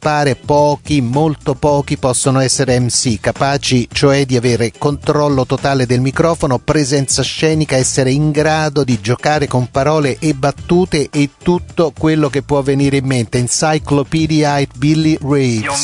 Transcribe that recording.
pare pochi, molto pochi possono essere MC, capaci cioè di avere controllo totale del microfono, presenza scenica, essere in grado di giocare con parole e battute e tutto quello che può venire in mente. Encyclopedia Billy Ray.